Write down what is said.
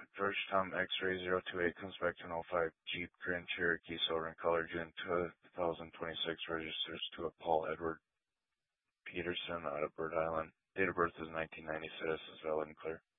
George Tom X-Ray 028 comes back to an '05 Jeep Grand Cherokee Silver in color, June 2026, registers to a Paul Edward Peterson out of Bird Island. Date of birth is 1990, status is valid and clear.